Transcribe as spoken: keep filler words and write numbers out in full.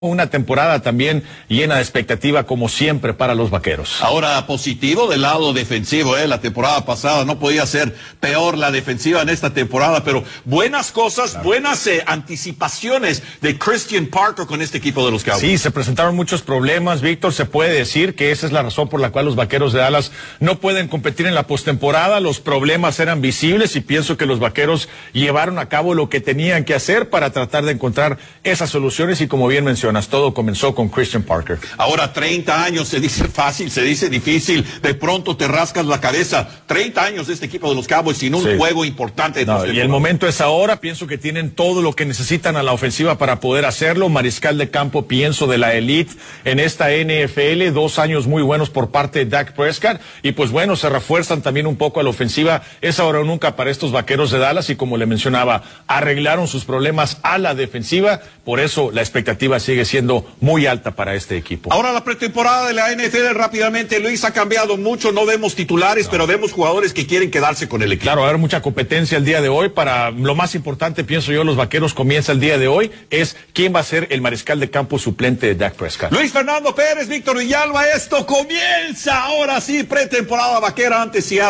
Una temporada también llena de expectativa, como siempre, para los Vaqueros. Ahora, positivo del lado defensivo, ¿eh? La temporada pasada no podía ser peor la defensiva en esta temporada, pero buenas cosas, claro. buenas eh, anticipaciones de Christian Parker con este equipo de los Cowboys. Sí, se presentaron muchos problemas, Víctor. Se puede decir que esa es la razón por la cual los Vaqueros de Dallas no pueden competir en la postemporada. Los problemas eran visibles y pienso que los Vaqueros llevaron a cabo lo que tenían que hacer para tratar de encontrar esas soluciones y, como bien mencioné, todo comenzó con Christian Parker. Ahora, treinta años, se dice fácil, se dice difícil, de pronto te rascas la cabeza. treinta años de este equipo de los Cowboys sin un sí. juego importante. No, y el momento es ahora. Pienso que tienen todo lo que necesitan a la ofensiva para poder hacerlo. Mariscal de campo, pienso, de la elite en esta N F L. Dos años muy buenos por parte de Dak Prescott. Y pues bueno, se refuerzan también un poco a la ofensiva. Es ahora o nunca para estos Vaqueros de Dallas. Y como le mencionaba, arreglaron sus problemas a la defensiva. Por eso la expectativa sigue siendo muy alta para este equipo. Ahora la pretemporada de la N F L rápidamente, Luis, ha cambiado mucho. No vemos titulares, no. pero vemos jugadores que quieren quedarse con el equipo. Claro, va a haber mucha competencia el día de hoy. Para lo más importante, pienso yo, los Vaqueros comienza el día de hoy, es quién va a ser el mariscal de campo suplente de Dak Prescott. Luis Fernando Pérez, Víctor Villalba, esto comienza ahora sí, pretemporada vaquera ante Seattle.